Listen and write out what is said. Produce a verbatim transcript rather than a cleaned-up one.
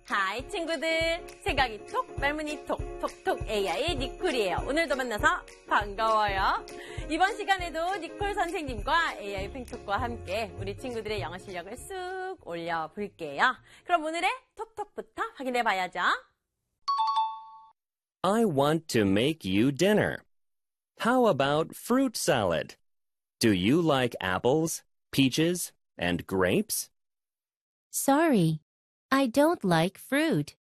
하이 친구들, 생각이 톡, 말문이 톡, 톡톡 에이아이 니콜이에요. 오늘도 만나서 반가워요. 이번 시간에도 니콜 선생님과 에이아이 팽톡과 함께 우리 친구들의 영어 실력을 쑥 올려볼게요. 그럼 오늘의 톡톡부터 확인해 봐야죠. I want to make you dinner. How about fruit salad? Do you like apples, peaches, and grapes? Sorry, I don't like fruit.